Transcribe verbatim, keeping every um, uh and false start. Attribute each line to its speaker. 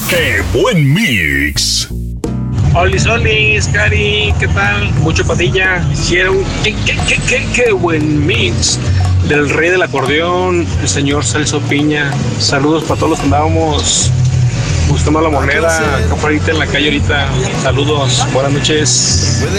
Speaker 1: ¡Qué buen mix!
Speaker 2: Olis, olis, Cari, ¿qué tal? Mucho Padilla. Hicieron qué, qué, qué, qué, qué buen mix del rey del acordeón, el señor Celso Piña. Saludos para todos los que andábamos buscando la moneda, acá por ahorita en la calle ahorita. Saludos, buenas noches.